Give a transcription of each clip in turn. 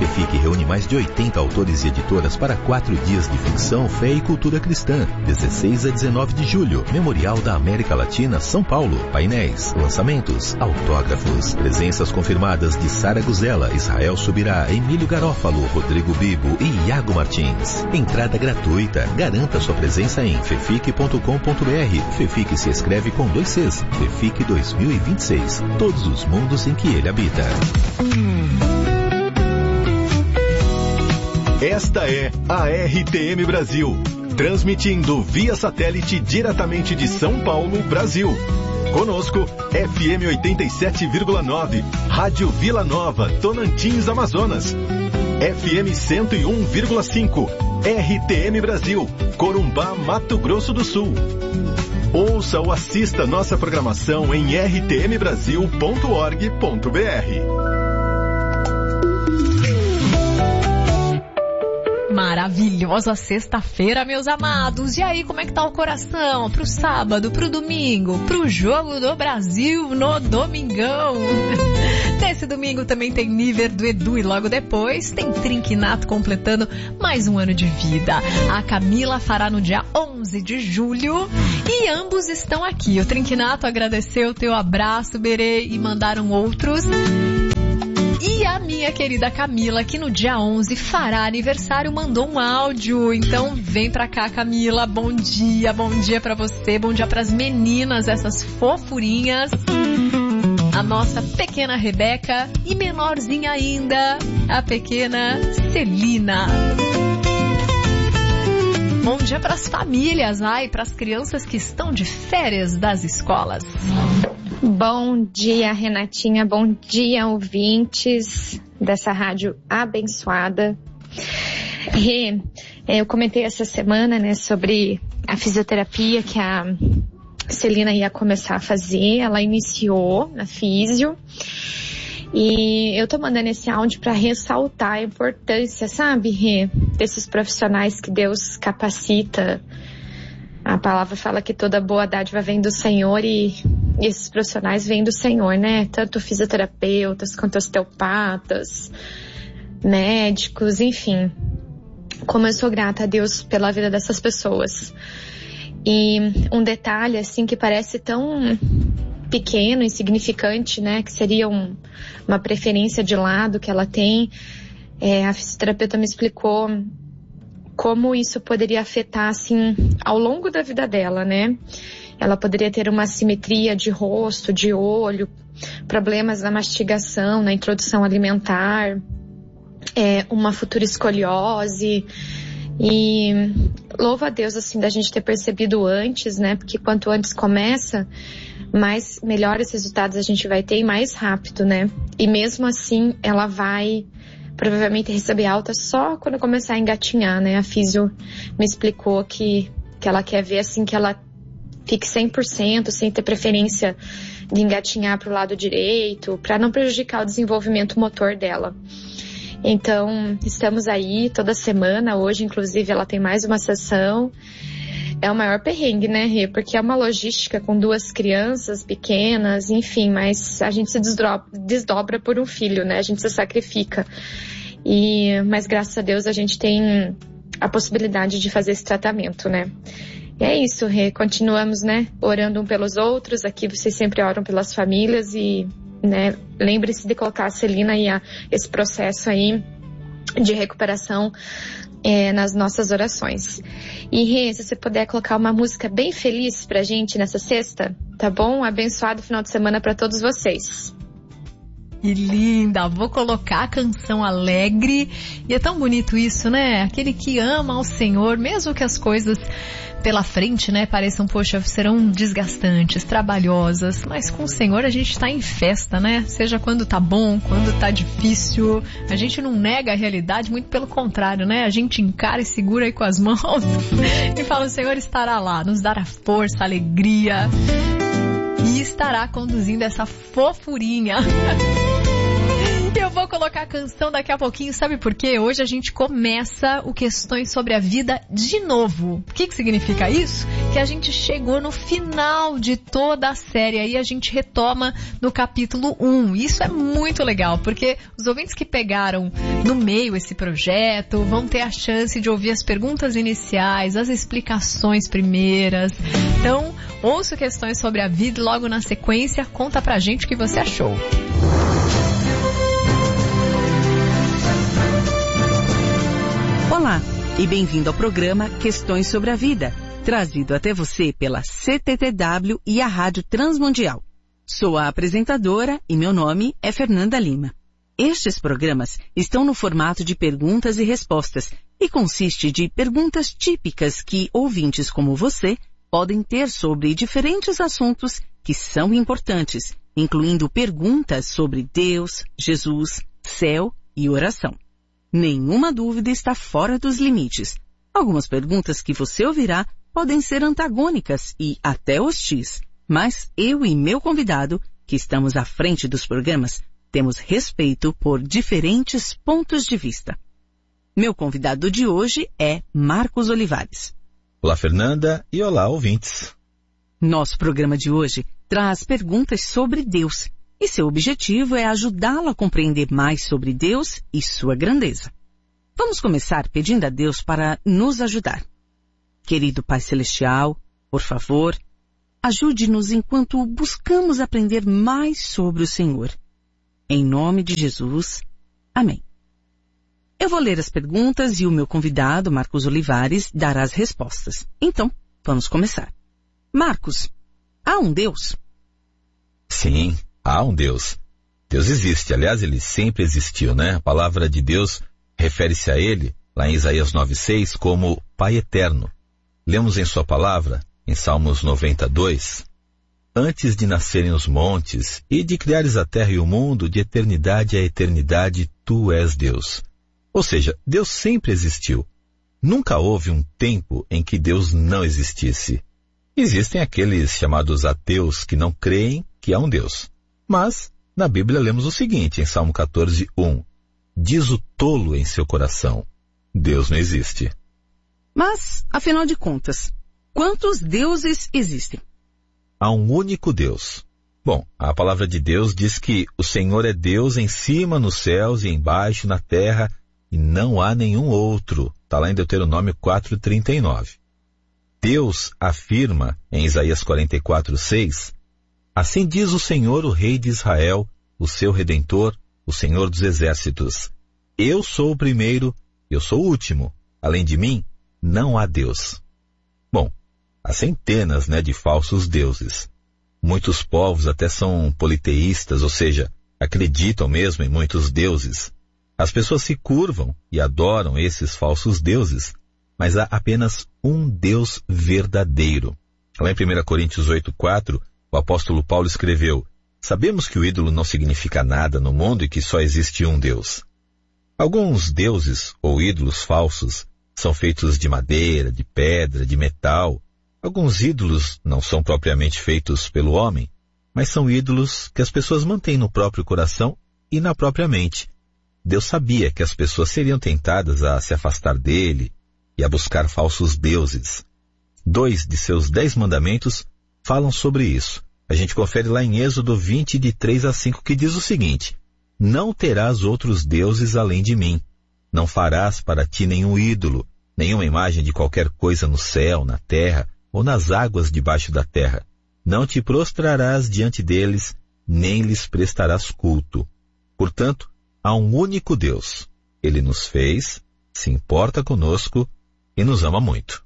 FEFIC reúne mais de 80 autores e editoras para 4 dias de ficção, fé e cultura cristã. 16 a 19 de julho, Memorial da América Latina, São Paulo. Painéis, lançamentos, autógrafos. Presenças confirmadas de Sara Guzella, Israel Subirá, Emílio Garófalo, Rodrigo Bibo e Iago Martins. Entrada gratuita. Garanta sua presença em fefic.com.br. FEFIC se escreve com 2 Cs. FEFIC 2026. Todos os mundos em que ele habita. Esta é a RTM Brasil, transmitindo via satélite diretamente de São Paulo, Brasil. Conosco, FM 87,9, Rádio Vila Nova, Tonantins, Amazonas. FM 101,5, RTM Brasil, Corumbá, Mato Grosso do Sul. Ouça ou assista nossa programação em rtmbrasil.org.br. Maravilhosa sexta-feira, meus amados. E aí, como é que tá o coração? Pro sábado, pro domingo, pro jogo do Brasil no domingão. Nesse domingo também tem nível do Edu e logo depois tem Trinquinato completando mais um ano de vida. A Camila fará no dia 11 de julho e ambos estão aqui. O Trinquinato agradeceu o teu abraço, Berê, e mandaram outros. E a minha querida Camila, que no dia 11 fará aniversário, mandou um áudio. Então vem pra cá, Camila. Bom dia pra você, bom dia pras meninas, essas fofurinhas. A nossa pequena Rebeca e menorzinha ainda, a pequena Celina. Bom dia pras famílias, pras crianças que estão de férias das escolas. Bom dia, Renatinha. Bom dia, ouvintes dessa rádio abençoada. Eu comentei essa semana, né, sobre a fisioterapia que a Celina ia começar a fazer. Ela iniciou na físio. E eu tô mandando esse áudio para ressaltar a importância, sabe, Rê, desses profissionais que Deus capacita. A palavra fala que toda boa dádiva vem do Senhor e esses profissionais vêm do Senhor, né? Tanto fisioterapeutas quanto osteopatas, médicos, enfim. Como eu sou grata a Deus pela vida dessas pessoas. E um detalhe, assim, que parece tão pequeno, insignificante, né? Que seria uma preferência de lado que ela tem. A fisioterapeuta me explicou como isso poderia afetar, assim, ao longo da vida dela, né? Ela poderia ter uma assimetria de rosto, de olho, problemas na mastigação, na introdução alimentar, uma futura escoliose. E louva a Deus, assim, da gente ter percebido antes, né? Porque quanto antes começa, melhores resultados a gente vai ter e mais rápido, né? E mesmo assim, ela vai provavelmente receber alta só quando começar a engatinhar, né? A físio me explicou que ela quer ver, assim, que ela fique 100%, sem ter preferência de engatinhar para o lado direito, para não prejudicar o desenvolvimento motor dela. Então, estamos aí toda semana. Hoje, inclusive, ela tem mais uma sessão. É o maior perrengue, né, Rê? Porque é uma logística com 2 crianças pequenas, enfim, mas a gente se desdobra por um filho, né? A gente se sacrifica. Mas graças a Deus a gente tem a possibilidade de fazer esse tratamento, né? E é isso, Rê. Continuamos, né, orando um pelos outros. Aqui vocês sempre oram pelas famílias e, né, lembre-se de colocar a Celina e esse processo aí de recuperação nas nossas orações. E Rê, se você puder colocar uma música bem feliz pra gente nessa sexta, tá bom? Abençoado final de semana pra todos vocês. Que linda! Vou colocar a canção alegre. E é tão bonito isso, né? Aquele que ama ao Senhor, mesmo que as coisas pela frente, né, pareçam, poxa, serão desgastantes, trabalhosas, mas com o Senhor a gente tá em festa, né? Seja quando tá bom, quando tá difícil, a gente não nega a realidade, muito pelo contrário, né? A gente encara e segura aí com as mãos e fala, o Senhor estará lá, nos dará força, alegria e estará conduzindo essa fofurinha. Eu vou colocar a canção daqui a pouquinho, sabe por quê? Hoje a gente começa o Questões sobre a Vida de novo. O que significa isso? Que a gente chegou no final de toda a série, aí a gente retoma no capítulo 1. Isso é muito legal, porque os ouvintes que pegaram no meio esse projeto vão ter a chance de ouvir as perguntas iniciais, as explicações primeiras. Então, ouça Questões sobre a Vida e logo na sequência conta pra gente o que você achou. Olá e bem-vindo ao programa Questões sobre a Vida, trazido até você pela CTTW e a Rádio Transmundial. Sou a apresentadora e meu nome é Fernanda Lima. Estes programas estão no formato de perguntas e respostas e consiste de perguntas típicas que ouvintes como você podem ter sobre diferentes assuntos que são importantes, incluindo perguntas sobre Deus, Jesus, céu e oração. Nenhuma dúvida está fora dos limites. Algumas perguntas que você ouvirá podem ser antagônicas e até hostis, mas eu e meu convidado, que estamos à frente dos programas, temos respeito por diferentes pontos de vista. Meu convidado de hoje é Marcos Olivares. Olá, Fernanda, e olá, ouvintes. Nosso programa de hoje traz perguntas sobre Deus, e seu objetivo é ajudá-lo a compreender mais sobre Deus e sua grandeza. Vamos começar pedindo a Deus para nos ajudar. Querido Pai Celestial, por favor, ajude-nos enquanto buscamos aprender mais sobre o Senhor. Em nome de Jesus, amém. Eu vou ler as perguntas e o meu convidado, Marcos Olivares, dará as respostas. Então, vamos começar. Marcos, há um Deus? Sim, há um Deus. Deus existe, aliás, ele sempre existiu, né? A palavra de Deus refere-se a ele, lá em Isaías 9:6, como Pai Eterno. Lemos em sua palavra, em Salmos 92, antes de nascerem os montes e de criares a terra e o mundo, de eternidade a eternidade, tu és Deus. Ou seja, Deus sempre existiu. Nunca houve um tempo em que Deus não existisse. Existem aqueles chamados ateus que não creem que há um Deus. Mas, na Bíblia lemos o seguinte, em Salmo 14:1. Diz o tolo em seu coração, Deus não existe. Mas, afinal de contas, quantos deuses existem? Há um único Deus. Bom, a palavra de Deus diz que o Senhor é Deus em cima nos céus e embaixo na terra, e não há nenhum outro. Está lá em Deuteronômio 4:39. Deus afirma em Isaías 44:6, assim diz o Senhor, o Rei de Israel, o seu Redentor, o Senhor dos Exércitos. Eu sou o primeiro, eu sou o último. Além de mim, não há Deus. Bom, há centenas, de falsos deuses. Muitos povos até são politeístas, ou seja, acreditam mesmo em muitos deuses. As pessoas se curvam e adoram esses falsos deuses, mas há apenas um Deus verdadeiro. Lá em 1 Coríntios 8:4, o apóstolo Paulo escreveu, sabemos que o ídolo não significa nada no mundo e que só existe um Deus. Alguns deuses ou ídolos falsos são feitos de madeira, de pedra, de metal. Alguns ídolos não são propriamente feitos pelo homem, mas são ídolos que as pessoas mantêm no próprio coração e na própria mente. Deus sabia que as pessoas seriam tentadas a se afastar dele e a buscar falsos deuses. 2 de seus 10 mandamentos falam sobre isso. A gente confere lá em Êxodo 20, de 3-5, que diz o seguinte, não terás outros deuses além de mim. Não farás para ti nenhum ídolo, nenhuma imagem de qualquer coisa no céu, na terra ou nas águas debaixo da terra. Não te prostrarás diante deles, nem lhes prestarás culto. Portanto, há um único Deus. Ele nos fez, se importa conosco e nos ama muito.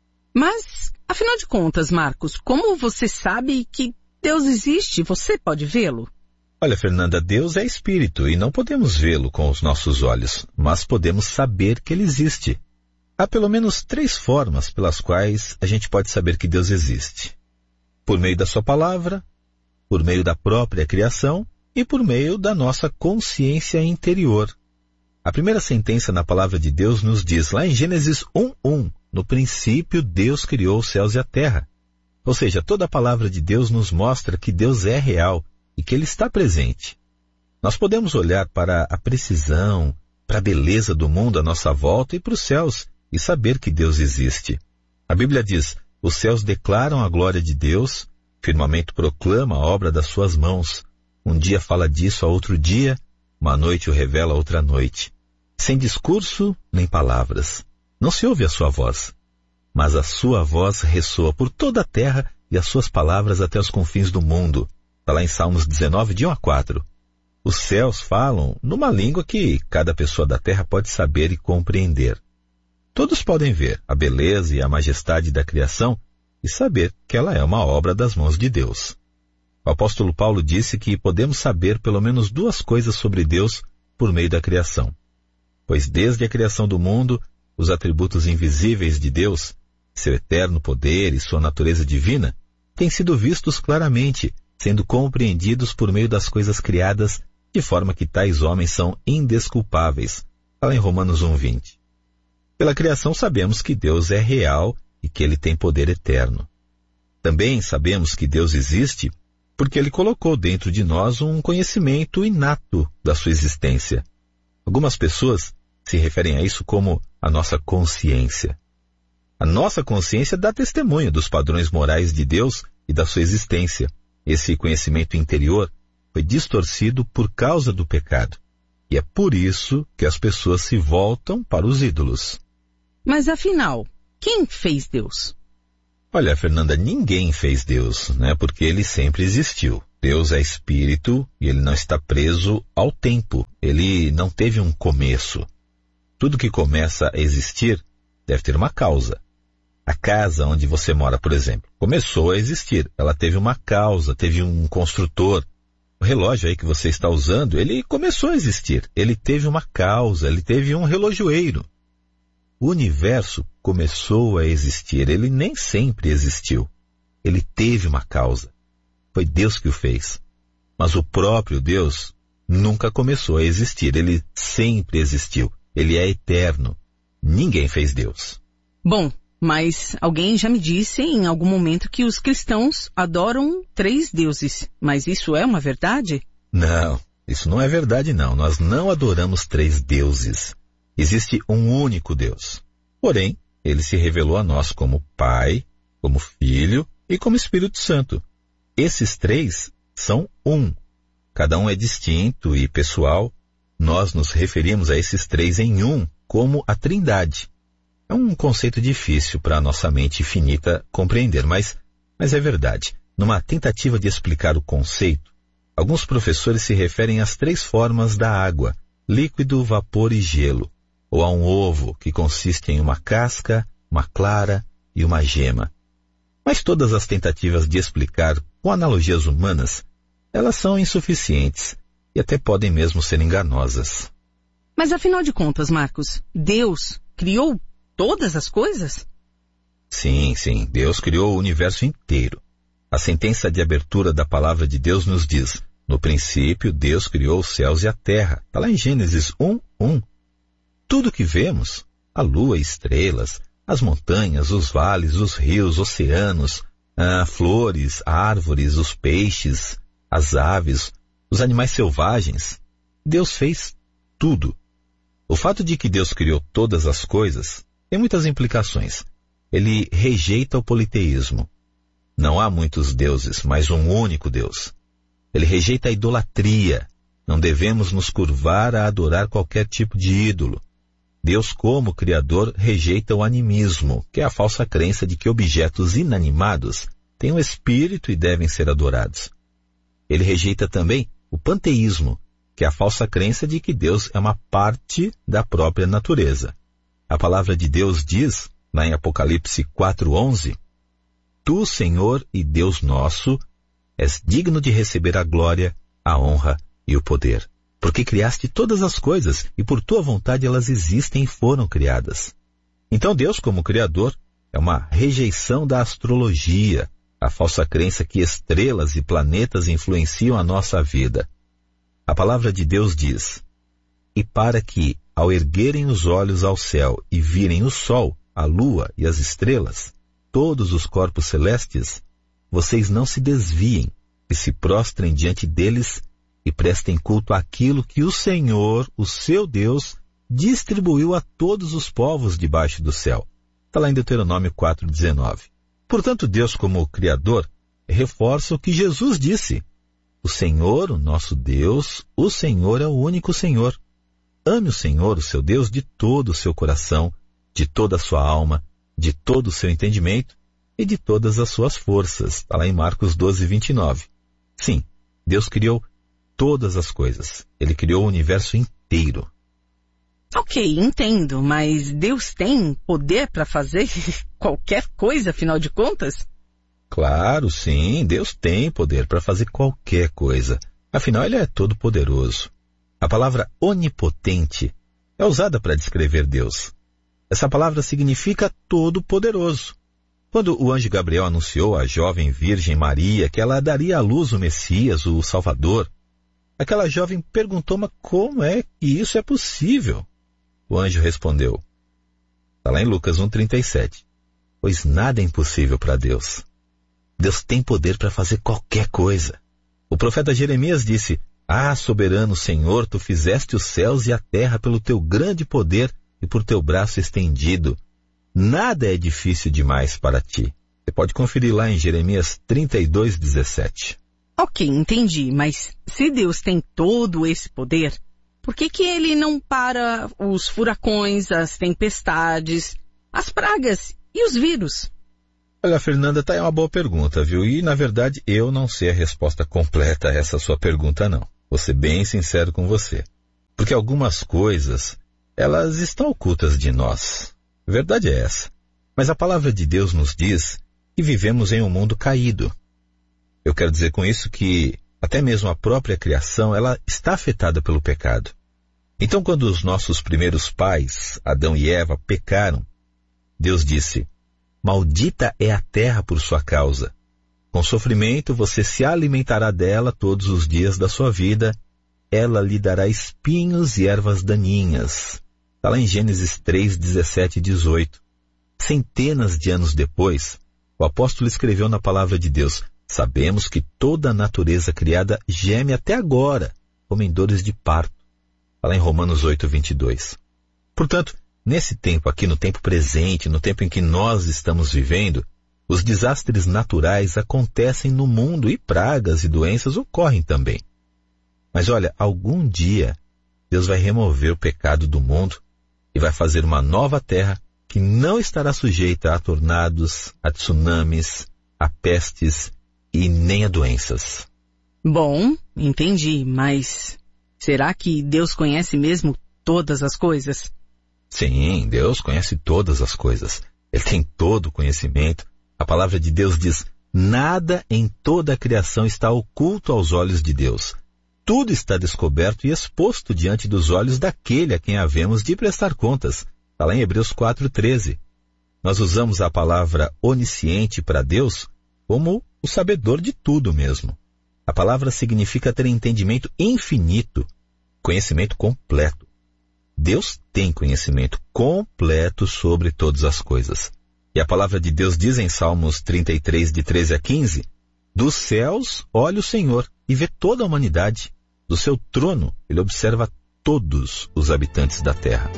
Mas, afinal de contas, Marcos, como você sabe que Deus existe? Você pode vê-lo? Olha, Fernanda, Deus é espírito e não podemos vê-lo com os nossos olhos, mas podemos saber que ele existe. Há pelo menos 3 formas pelas quais a gente pode saber que Deus existe. Por meio da sua palavra, por meio da própria criação e por meio da nossa consciência interior. A primeira sentença na palavra de Deus nos diz, lá em Gênesis 1:1, no princípio Deus criou os céus e a terra. Ou seja, toda a palavra de Deus nos mostra que Deus é real e que ele está presente. Nós podemos olhar para a precisão, para a beleza do mundo à nossa volta e para os céus e saber que Deus existe. A Bíblia diz, os céus declaram a glória de Deus, o firmamento proclama a obra das suas mãos. Um dia fala disso a outro dia, uma noite o revela a outra noite. Sem discurso nem palavras. Não se ouve a sua voz, mas a sua voz ressoa por toda a terra e as suas palavras até os confins do mundo. Está lá em Salmos 19, de 1 a 4. Os céus falam numa língua que cada pessoa da terra pode saber e compreender. Todos podem ver a beleza e a majestade da criação e saber que ela é uma obra das mãos de Deus. O apóstolo Paulo disse que podemos saber pelo menos duas coisas sobre Deus por meio da criação. Pois desde a criação do mundo, os atributos invisíveis de Deus, seu eterno poder e sua natureza divina, têm sido vistos claramente, sendo compreendidos por meio das coisas criadas, de forma que tais homens são indesculpáveis. Fala em Romanos 1:20. Pela criação sabemos que Deus é real e que Ele tem poder eterno. Também sabemos que Deus existe porque Ele colocou dentro de nós um conhecimento inato da sua existência. Algumas pessoas se referem a isso como a nossa consciência. A nossa consciência dá testemunho dos padrões morais de Deus e da sua existência. Esse conhecimento interior foi distorcido por causa do pecado. E é por isso que as pessoas se voltam para os ídolos. Mas afinal, quem fez Deus? Olha, Fernanda, ninguém fez Deus, né? Porque Ele sempre existiu. Deus é espírito e Ele não está preso ao tempo. Ele não teve um começo. Tudo que começa a existir deve ter uma causa. A casa onde você mora, por exemplo, começou a existir. Ela teve uma causa, teve um construtor. O relógio aí que você está usando, ele começou a existir. Ele teve uma causa, ele teve um relojoeiro. O universo começou a existir. Ele nem sempre existiu. Ele teve uma causa. Foi Deus que o fez. Mas o próprio Deus nunca começou a existir. Ele sempre existiu. Ele é eterno. Ninguém fez Deus. Bom, mas alguém já me disse em algum momento que os cristãos adoram 3 deuses. Mas isso é uma verdade? Não, isso não é verdade não. Nós não adoramos 3 deuses. Existe um único Deus. Porém, Ele se revelou a nós como Pai, como Filho e como Espírito Santo. Esses 3 são um. Cada um é distinto e pessoal. Nós nos referimos a esses 3 em um, como a Trindade. É um conceito difícil para a nossa mente finita compreender, mas é verdade. Numa tentativa de explicar o conceito, alguns professores se referem às 3 formas da água, líquido, vapor e gelo, ou a um ovo, que consiste em uma casca, uma clara e uma gema. Mas todas as tentativas de explicar com analogias humanas, elas são insuficientes e até podem mesmo ser enganosas. Mas afinal de contas, Marcos, Deus criou todas as coisas? Sim, Deus criou o universo inteiro. A sentença de abertura da palavra de Deus nos diz, no princípio Deus criou os céus e a terra. Está lá em Gênesis 1:1. Tudo que vemos, a lua e estrelas, as montanhas, os vales, os rios, oceanos, flores, árvores, os peixes, as aves, os animais selvagens, Deus fez tudo. O fato de que Deus criou todas as coisas tem muitas implicações. Ele rejeita o politeísmo. Não há muitos deuses, mas um único Deus. Ele rejeita a idolatria. Não devemos nos curvar a adorar qualquer tipo de ídolo. Deus, como Criador, rejeita o animismo, que é a falsa crença de que objetos inanimados têm um espírito e devem ser adorados. Ele rejeita também o panteísmo, que é a falsa crença de que Deus é uma parte da própria natureza. A palavra de Deus diz, lá em Apocalipse 4:11, Tu, Senhor e Deus nosso, és digno de receber a glória, a honra e o poder, porque criaste todas as coisas e por tua vontade elas existem e foram criadas. Então Deus, como Criador, é uma rejeição da astrologia, a falsa crença que estrelas e planetas influenciam a nossa vida. A palavra de Deus diz, e para que, ao erguerem os olhos ao céu e virem o sol, a lua e as estrelas, todos os corpos celestes, vocês não se desviem e se prostrem diante deles e prestem culto àquilo que o Senhor, o seu Deus, distribuiu a todos os povos debaixo do céu. Está lá em Deuteronômio 4:19. Portanto, Deus, como Criador, reforça o que Jesus disse. O Senhor, o nosso Deus, o Senhor é o único Senhor. Ame o Senhor, o seu Deus, de todo o seu coração, de toda a sua alma, de todo o seu entendimento e de todas as suas forças. Está lá em Marcos 12:29. Sim, Deus criou todas as coisas. Ele criou o universo inteiro. Ok, entendo, mas Deus tem poder para fazer qualquer coisa, afinal de contas? Claro, sim, Deus tem poder para fazer qualquer coisa. Afinal, Ele é todo-poderoso. A palavra onipotente é usada para descrever Deus. Essa palavra significa todo-poderoso. Quando o anjo Gabriel anunciou à jovem Virgem Maria que ela daria à luz o Messias, o Salvador, aquela jovem perguntou, mas como é que isso é possível? O anjo respondeu, está lá em Lucas 1:37, pois nada é impossível para Deus. Deus tem poder para fazer qualquer coisa. O profeta Jeremias disse, soberano Senhor, tu fizeste os céus e a terra pelo teu grande poder e por teu braço estendido. Nada é difícil demais para ti. Você pode conferir lá em Jeremias 32:17. Ok, entendi, mas se Deus tem todo esse poder, por que ele não para os furacões, as tempestades, as pragas e os vírus? Olha, Fernanda, tá aí uma boa pergunta, viu? E, na verdade, eu não sei a resposta completa a essa sua pergunta, não. Vou ser bem sincero com você. Porque algumas coisas, elas estão ocultas de nós. A verdade é essa. Mas a palavra de Deus nos diz que vivemos em um mundo caído. Eu quero dizer com isso que até mesmo a própria criação, ela está afetada pelo pecado. Então, quando os nossos primeiros pais, Adão e Eva, pecaram, Deus disse, maldita é a terra por sua causa. Com sofrimento você se alimentará dela todos os dias da sua vida. Ela lhe dará espinhos e ervas daninhas. Está lá em Gênesis 3:17 e 18. Centenas de anos depois, o apóstolo escreveu na palavra de Deus, sabemos que toda a natureza criada geme até agora, como em dores de parto. Está lá em Romanos 8:22. Portanto, nesse tempo aqui, no tempo presente, no tempo em que nós estamos vivendo, os desastres naturais acontecem no mundo e pragas e doenças ocorrem também. Mas olha, algum dia Deus vai remover o pecado do mundo e vai fazer uma nova terra que não estará sujeita a tornados, a tsunamis, a pestes e nem a doenças. Bom, entendi, mas será que Deus conhece mesmo todas as coisas? Sim, Deus conhece todas as coisas. Ele tem todo o conhecimento. A palavra de Deus diz, nada em toda a criação está oculto aos olhos de Deus. Tudo está descoberto e exposto diante dos olhos daquele a quem havemos de prestar contas. Está lá em Hebreus 4:13. Nós usamos a palavra onisciente para Deus como o sabedor de tudo mesmo. A palavra significa ter entendimento infinito, conhecimento completo. Deus tem conhecimento completo sobre todas as coisas. E a palavra de Deus diz em Salmos 33, de 13 a 15, dos céus olha o Senhor e vê toda a humanidade. Do seu trono ele observa todos os habitantes da terra.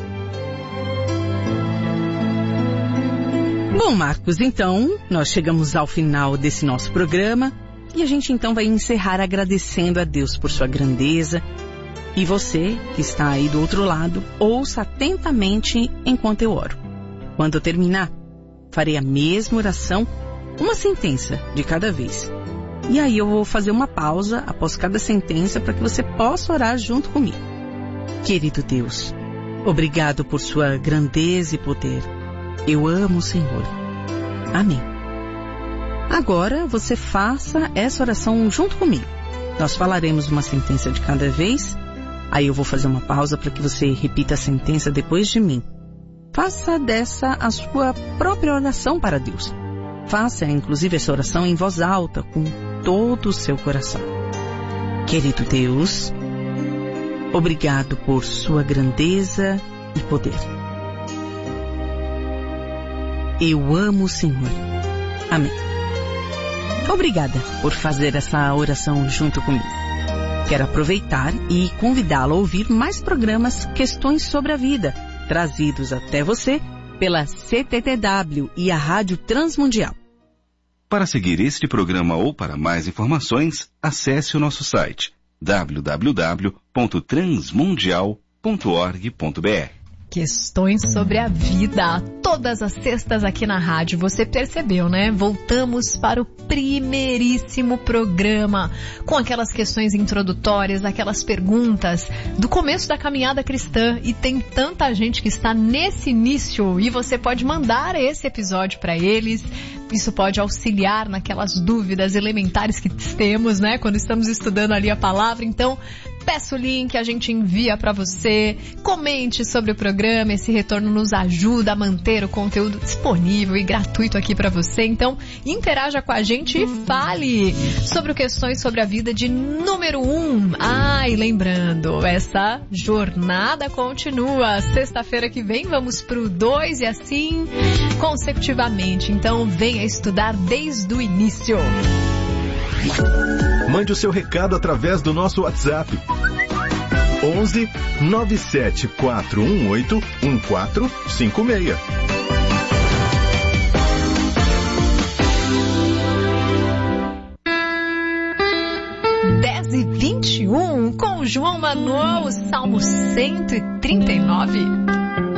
Bom, Marcos, então, nós chegamos ao final desse nosso programa e a gente então vai encerrar agradecendo a Deus por sua grandeza. E você, que está aí do outro lado, ouça atentamente enquanto eu oro. Quando eu terminar, farei a mesma oração, uma sentença de cada vez. E aí eu vou fazer uma pausa após cada sentença para que você possa orar junto comigo. Querido Deus, obrigado por sua grandeza e poder. Eu amo o Senhor. Amém. Agora você faça essa oração junto comigo. Nós falaremos uma sentença de cada vez. Aí eu vou fazer uma pausa para que você repita a sentença depois de mim. Faça dessa a sua própria oração para Deus. Faça, inclusive, essa oração em voz alta, com todo o seu coração. Querido Deus, obrigado por sua grandeza e poder. Eu amo o Senhor. Amém. Obrigada por fazer essa oração junto comigo. Quero aproveitar e convidá-lo a ouvir mais programas Questões sobre a Vida, trazidos até você pela CTTW e a Rádio Transmundial. Para seguir este programa ou para mais informações, acesse o nosso site www.transmundial.org.br. Questões sobre a vida, todas as sextas aqui na rádio, você percebeu, né? Voltamos para o primeiríssimo programa, com aquelas questões introdutórias, aquelas perguntas do começo da caminhada cristã, e tem tanta gente que está nesse início, e você pode mandar esse episódio para eles. Isso pode auxiliar naquelas dúvidas elementares que temos, né? Quando estamos estudando ali a palavra. Então, peço o link, a gente envia para você. Comente sobre o programa, esse retorno nos ajuda a manter o conteúdo disponível e gratuito aqui para você. Então, interaja com a gente e fale sobre o Questões sobre a Vida de número 1. E lembrando, essa jornada continua. Sexta-feira que vem vamos pro 2 e assim consecutivamente. Então, venha estudar desde o início. Mande o seu recado através do nosso WhatsApp. 11 97418 1456. e 21 com João Manuel, Salmo 139.